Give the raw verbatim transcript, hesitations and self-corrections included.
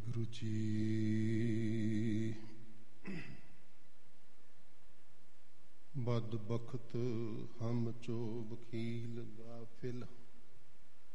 ਵਾਹਿਗੁਰੂ ਜੀ। ਬਦ ਬਖਤ ਹਮ ਚੋ ਵਕੀਲ ਗਾਫਿਲ,